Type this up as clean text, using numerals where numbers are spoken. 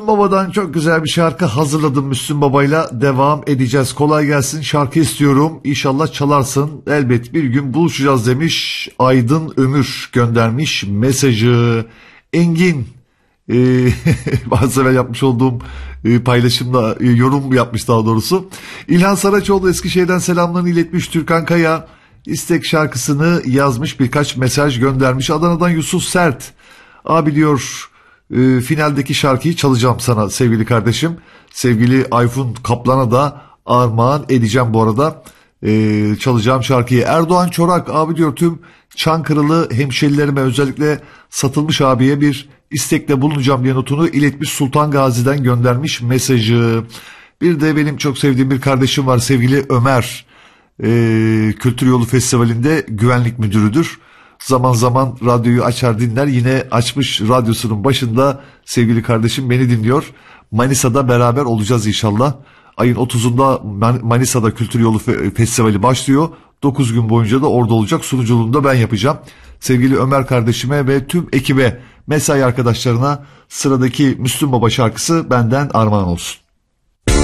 Baba'dan çok güzel bir şarkı hazırladım. Müslüm Baba'yla devam edeceğiz. Kolay gelsin, şarkı istiyorum. İnşallah çalarsın. Elbet bir gün buluşacağız demiş. Aydın Ömür göndermiş mesajı. Engin bazı evvel yapmış olduğum paylaşımda yorum yapmış daha doğrusu. İlhan Saraçoğlu Eskişehir'den selamlarını iletmiş. Türkan Kaya istek şarkısını yazmış, birkaç mesaj göndermiş. Adana'dan Yusuf Sert. Abi diyor, finaldeki şarkıyı çalacağım sana sevgili kardeşim. Sevgili Ayfun Kaplan'a da armağan edeceğim bu arada. Çalacağım şarkıyı. Erdoğan Çorak abi diyor, tüm Çankırılı hemşerilerime, özellikle Satılmış abiye bir istekle bulunacağım diye notunu iletmiş. Sultan Gazi'den göndermiş mesajı. Bir de benim çok sevdiğim bir kardeşim var, sevgili Ömer. Kültür Yolu Festivali'nde güvenlik müdürüdür. Zaman zaman radyoyu açar dinler, yine açmış radyosunun başında sevgili kardeşim beni dinliyor. Manisa'da beraber olacağız inşallah. Ayın 30'unda Manisa'da Kültür Yolu Festivali başlıyor. 9 gün boyunca da orada olacak. Sunuculuğunu da ben yapacağım. Sevgili Ömer kardeşime ve tüm ekibe, mesai arkadaşlarına sıradaki Müslüm Baba şarkısı benden armağan olsun.